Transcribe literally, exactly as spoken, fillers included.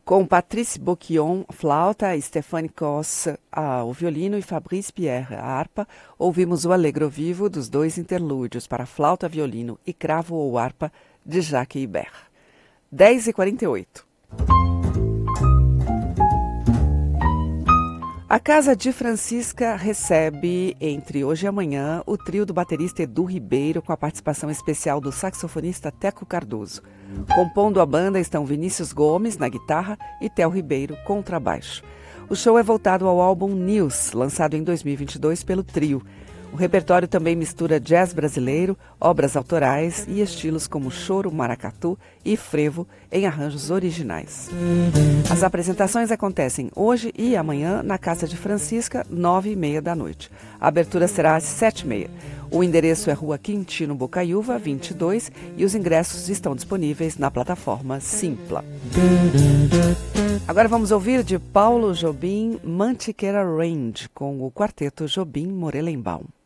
com Patrice Bocchion, flauta, Stéphane Cosse, ao violino e Fabrice Pierre, a harpa, ouvimos o Allegro Vivo dos dois interlúdios para flauta, violino e cravo ou harpa de Jacques Ibert. dez e quarenta e oito. A Casa de Francisca recebe, entre hoje e amanhã, o trio do baterista Edu Ribeiro, com a participação especial do saxofonista Teco Cardoso. Compondo a banda estão Vinícius Gomes, na guitarra, e Theo Ribeiro, contrabaixo. O show é voltado ao álbum News, lançado em dois mil e vinte e dois pelo trio. O repertório também mistura jazz brasileiro, obras autorais e estilos como choro, maracatu e frevo em arranjos originais. As apresentações acontecem hoje e amanhã na Casa de Francisca, nove e meia da noite. A abertura será às sete e meia. O endereço é Rua Quintino Bocaiúva, vinte e dois, e os ingressos estão disponíveis na plataforma Simpla. Agora vamos ouvir de Paulo Jobim, Mantiqueira Range, com o quarteto Jobim Morelenbaum.